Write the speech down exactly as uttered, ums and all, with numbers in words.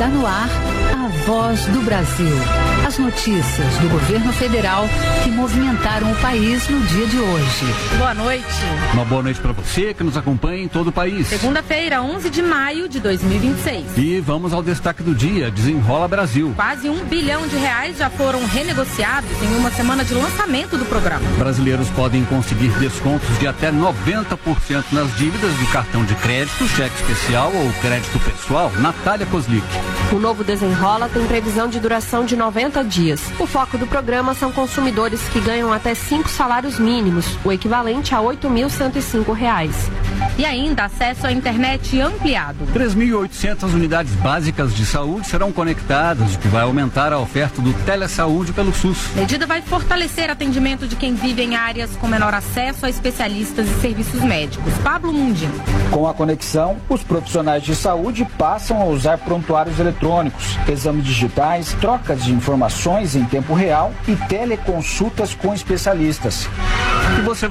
Está no ar a Voz do Brasil. As notícias do governo federal que movimentaram o país no dia de hoje. Boa noite. Uma boa noite para você que nos acompanha em todo o país. Segunda-feira, onze de maio de dois mil e vinte e seis. E vamos ao destaque do dia. Desenrola Brasil. Quase um bilhão de reais já foram renegociados em uma semana de lançamento do programa. Brasileiros podem conseguir descontos de até noventa por cento nas dívidas do cartão de crédito, cheque especial ou crédito pessoal. Natália Kozlik. O novo Desenrola tem previsão de duração de noventa dias. O foco do programa são consumidores que ganham até cinco salários mínimos, o equivalente a oito mil cento e cinco reais. E ainda acesso à internet ampliado. três mil e oitocentas unidades básicas de saúde serão conectadas, o que vai aumentar a oferta do telesaúde pelo SUS. A medida vai fortalecer o atendimento de quem vive em áreas com menor acesso a especialistas e serviços médicos. Pablo Mundino. Com a conexão, os profissionais de saúde passam a usar prontuários eletrônicos, exames digitais, trocas de informações em tempo real e teleconsultas com especialistas. E você